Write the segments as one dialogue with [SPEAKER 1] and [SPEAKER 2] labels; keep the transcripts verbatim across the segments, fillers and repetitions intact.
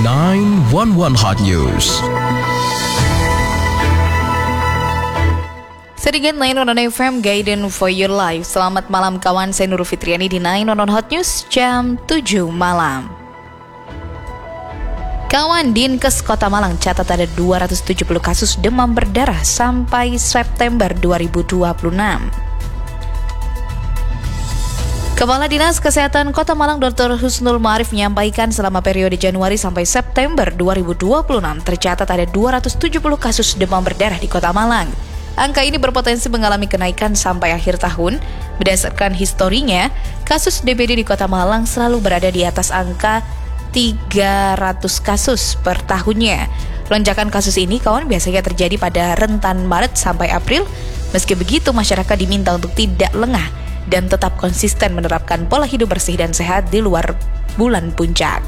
[SPEAKER 1] sembilan satu satu Hot News.
[SPEAKER 2] Sedikit sembilan satu satu F M Guidance for Your Life. Selamat malam kawan, saya Nurul Fitriani di sembilan satu satu Hot News jam tujuh malam. Kawan, Dinkes Kota Malang catat ada dua ratus tujuh puluh kasus demam berdarah sampai September dua ribu dua puluh enam. Kepala Dinas Kesehatan Kota Malang Doktor Husnul Ma'arif menyampaikan selama periode Januari sampai September dua ribu dua puluh enam tercatat ada dua ratus tujuh puluh kasus demam berdarah di Kota Malang. Angka ini berpotensi mengalami kenaikan sampai akhir tahun. Berdasarkan historinya, kasus D B D di Kota Malang selalu berada di atas angka tiga ratus kasus per tahunnya. Lonjakan kasus ini kawan biasanya terjadi pada rentan Maret sampai April. Meski begitu, masyarakat diminta untuk tidak lengah dan tetap konsisten menerapkan pola hidup bersih dan sehat di luar bulan puncak.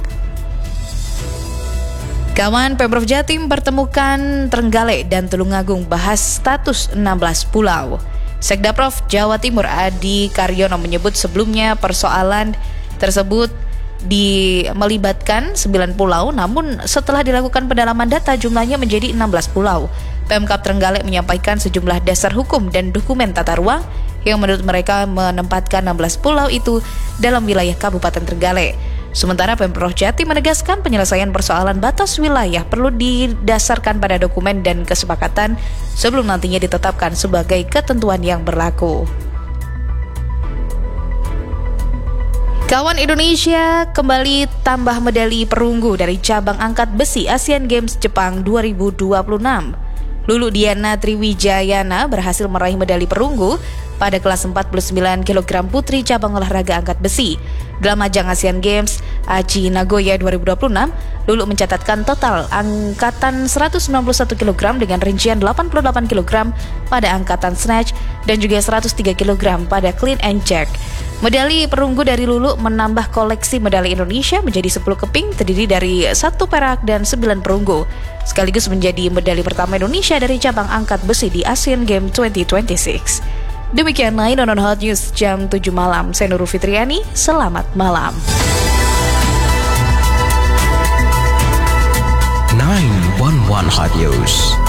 [SPEAKER 2] Kawan, Pemprov Jatim pertemukan Trenggalek dan Tulungagung bahas status enam belas pulau. Sekda Prof Jawa Timur Adi Karyono menyebut sebelumnya persoalan tersebut di melibatkan sembilan pulau, namun setelah dilakukan pendalaman data jumlahnya menjadi enam belas pulau. Pemkab Trenggalek menyampaikan sejumlah dasar hukum dan dokumen tata ruang yang menurut mereka menempatkan enam belas pulau itu dalam wilayah Kabupaten Trenggalek. Sementara Pemprov Jatim menegaskan penyelesaian persoalan batas wilayah perlu didasarkan pada dokumen dan kesepakatan sebelum nantinya ditetapkan sebagai ketentuan yang berlaku. Kawan, Indonesia kembali tambah medali perunggu dari cabang angkat besi Asian Games Jepang dua ribu dua puluh enam. Lulu Diana Triwijayana berhasil meraih medali perunggu pada kelas empat puluh sembilan kilogram putri cabang olahraga angkat besi. Dalam ajang Asian Games Aichi Nagoya dua ribu dua puluh enam, Lulu mencatatkan total angkatan seratus sembilan puluh satu kilogram dengan rincian delapan puluh delapan kilogram pada angkatan snatch dan juga seratus tiga kilogram pada clean and jerk. Medali perunggu dari Lulu menambah koleksi medali Indonesia menjadi sepuluh keping terdiri dari satu perak dan sembilan perunggu, sekaligus menjadi medali pertama Indonesia dari cabang angkat besi di Asian Games dua ribu dua puluh enam. Demikian sembilan satu satu Hot News jam tujuh malam. Saya Nurul Fitriani, selamat malam.
[SPEAKER 1] sembilan satu satu Hot News.